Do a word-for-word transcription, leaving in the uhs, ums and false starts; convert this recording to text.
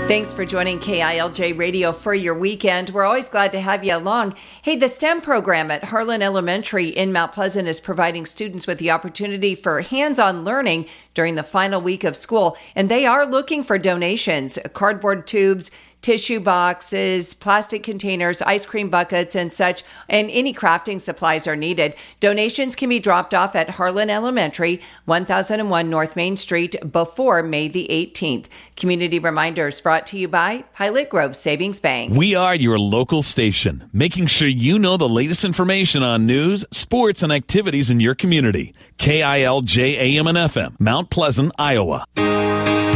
Thanks for joining K I L J Radio for your weekend. We're always glad to have you along. Hey, the STEM program at Harlan Elementary in Mount Pleasant is providing students with the opportunity for hands-on learning during the final week of school, and they are looking for donations, cardboard tubes, tissue boxes, plastic containers, ice cream buckets, and such, and any crafting supplies are needed. Donations can be dropped off at Harlan Elementary, one thousand one North Main Street before May the eighteenth. Community reminders brought to you by Pilot Grove Savings Bank. We are your local station, making sure you know the latest information on news, sports, and activities in your community. K I L J A M and F M, Mount Pleasant, Iowa.